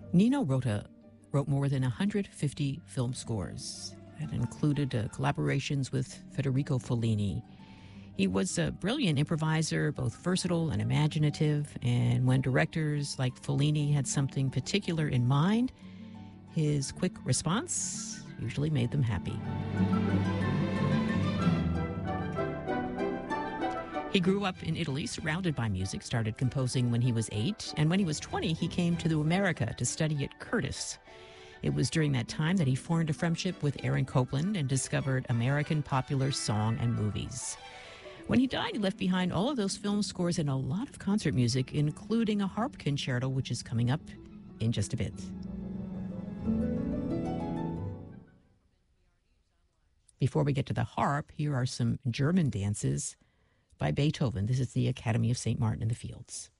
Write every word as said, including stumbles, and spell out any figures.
Nino Rota wrote more than one hundred fifty film scores that included uh, collaborations with Federico Fellini. He was a brilliant improviser, both versatile and imaginative, and when directors like Fellini had something particular in mind, his quick response usually made them happy. He grew up in Italy, surrounded by music, started composing when he was eight, and when he was twenty, he came to America to study at Curtis. It was during that time that he formed a friendship with Aaron Copland and discovered American popular song and movies. When he died, he left behind all of those film scores and a lot of concert music, including a harp concerto, which is coming up in just a bit. Before we get to the harp, here are some German dances by Beethoven. This is the Academy of Saint Martin in the Fields.